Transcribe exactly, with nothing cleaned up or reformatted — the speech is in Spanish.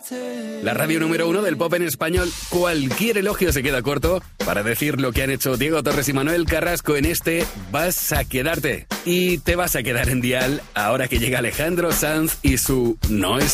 La radio número uno del pop en español. Cualquier elogio se queda corto para decir lo que han hecho Diego Torres y Manuel Carrasco en este Vas a quedarte. Y te vas a quedar en dial ahora que llega Alejandro Sanz y su No es